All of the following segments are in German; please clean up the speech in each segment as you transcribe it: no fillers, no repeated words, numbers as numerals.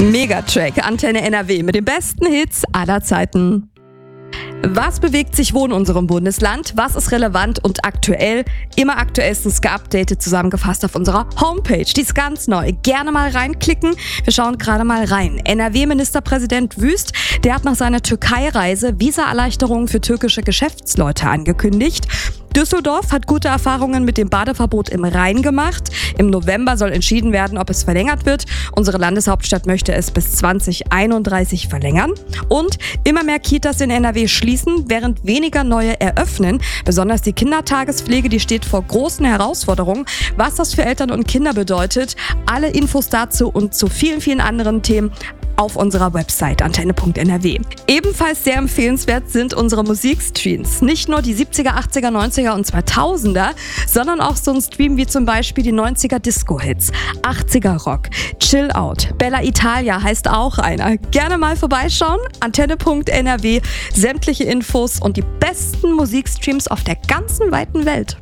Megatrack, Antenne NRW mit den besten Hits aller Zeiten. Was bewegt sich wo in unserem Bundesland? Was ist relevant und aktuell? Immer aktuellstens geupdatet, zusammengefasst auf unserer Homepage. Die ist ganz neu. Gerne mal reinklicken. Wir schauen gerade mal rein. NRW-Ministerpräsident Wüst, der hat nach seiner Türkei-Reise Visa-Erleichterungen für türkische Geschäftsleute angekündigt. Düsseldorf hat gute Erfahrungen mit dem Badeverbot im Rhein gemacht. Im November soll entschieden werden, ob es verlängert wird. Unsere Landeshauptstadt möchte es bis 2031 verlängern. Und immer mehr Kitas in NRW schließen, während weniger neue eröffnen. Besonders die Kindertagespflege, die steht vor großen Herausforderungen. Was das für Eltern und Kinder bedeutet, alle Infos dazu und zu vielen, vielen anderen Themen auf unserer Website antenne.nrw. Ebenfalls sehr empfehlenswert sind unsere Musikstreams. Nicht nur die 70er, 80er, 90er und 2000er, sondern auch so ein Stream wie zum Beispiel die 90er Disco-Hits, 80er Rock, Chill Out, Bella Italia heißt auch einer. Gerne mal vorbeischauen, antenne.nrw, sämtliche Infos und die besten Musikstreams auf der ganzen weiten Welt.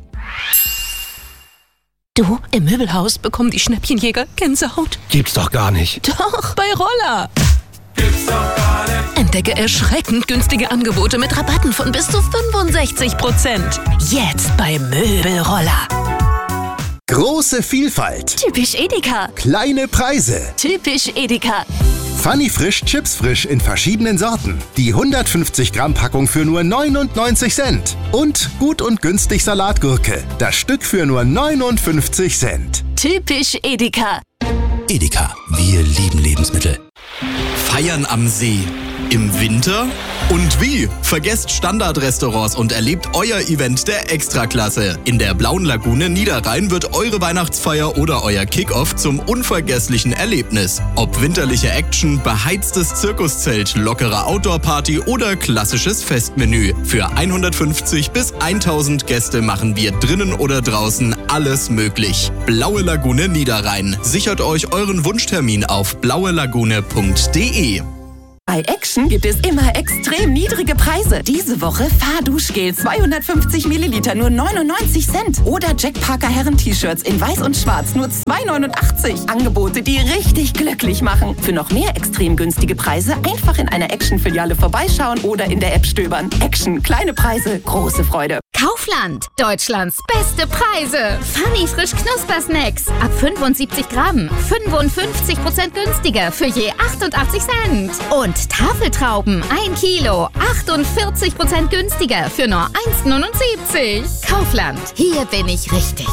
Du, im Möbelhaus bekommen die Schnäppchenjäger Gänsehaut. Gibt's doch gar nicht. Doch, bei Roller. Gibt's doch gar nicht. Entdecke erschreckend günstige Angebote mit Rabatten von bis zu 65%. Jetzt bei Möbelroller. Große Vielfalt. Typisch Edeka. Kleine Preise. Typisch Edeka. Funny Frisch, Chips frisch in verschiedenen Sorten. Die 150 Gramm Packung für nur 99 Cent. Und gut und günstig Salatgurke. Das Stück für nur 59 Cent. Typisch Edeka. Edeka, wir lieben Lebensmittel. Feiern am See. Im Winter? Und wie? Vergesst Standardrestaurants und erlebt euer Event der Extraklasse. In der Blauen Lagune Niederrhein wird eure Weihnachtsfeier oder euer Kickoff zum unvergesslichen Erlebnis. Ob winterliche Action, beheiztes Zirkuszelt, lockere Outdoor-Party oder klassisches Festmenü. Für 150 bis 1000 Gäste machen wir drinnen oder draußen alles möglich. Blaue Lagune Niederrhein. Sichert euch euren Wunschtermin auf blauelagune.de. Bei Action gibt es immer extrem niedrige Preise. Diese Woche Fahrduschgel 250 Milliliter nur 99 Cent. Oder Jack Parker Herren-T-Shirts in weiß und schwarz nur 2,89. Angebote, die richtig glücklich machen. Für noch mehr extrem günstige Preise einfach in einer Action-Filiale vorbeischauen oder in der App stöbern. Action, kleine Preise, große Freude. Kaufland, Deutschlands beste Preise. Funny Frisch Knuspersnacks. Ab 75 Gramm. 55% günstiger für je 88 Cent. Und Tafeltrauben, 1 Kilo, 48% günstiger für nur 1,79. Kaufland, hier bin ich richtig.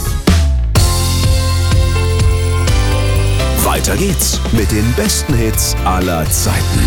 Weiter geht's mit den besten Hits aller Zeiten.